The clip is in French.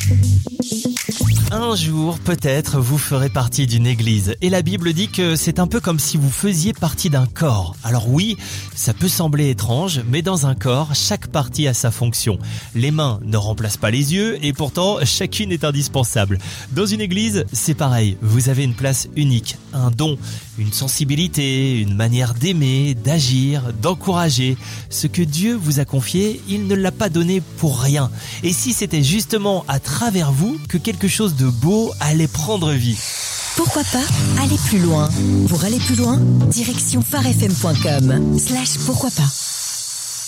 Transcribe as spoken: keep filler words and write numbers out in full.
Un jour, peut-être, vous ferez partie d'une église. Et la Bible dit que c'est un peu comme si vous faisiez partie d'un corps. Alors oui, ça peut sembler étrange, mais dans un corps, chaque partie a sa fonction. Les mains ne remplacent pas les yeux, et pourtant, chacune est indispensable. Dans une église, c'est pareil. Vous avez une place unique, un don, une sensibilité, une manière d'aimer, d'agir, d'encourager. Ce que Dieu vous a confié, il ne l'a pas donné pour rien. Et si c'était justement à travers vous que quelque chose de beau allait prendre vie? Pourquoi pas aller plus loin? Pour aller plus loin, direction phare f m point com slash pourquoi pas.